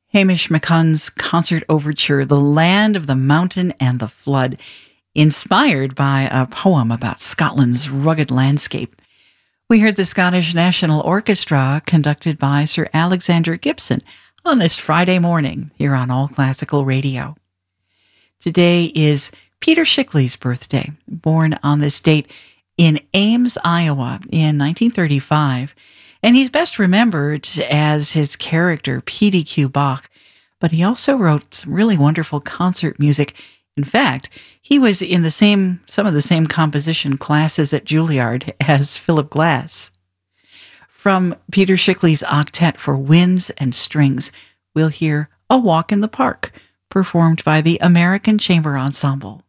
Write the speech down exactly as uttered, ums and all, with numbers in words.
Hamish McCunn's concert overture, The Land of the Mountain and the Flood, inspired by a poem about Scotland's rugged landscape. We heard the Scottish National Orchestra, conducted by Sir Alexander Gibson, on this Friday morning here on All Classical Radio. Today is Peter Schickele's birthday, born on this date in Ames, Iowa in nineteen thirty-five. And he's best remembered as his character, P D Q Bach, but he also wrote some really wonderful concert music. In fact, he was in the same some of the same composition classes at Juilliard as Philip Glass. From Peter Schickele's Octet for Winds and Strings, we'll hear A Walk in the Park, performed by the American Chamber Ensemble.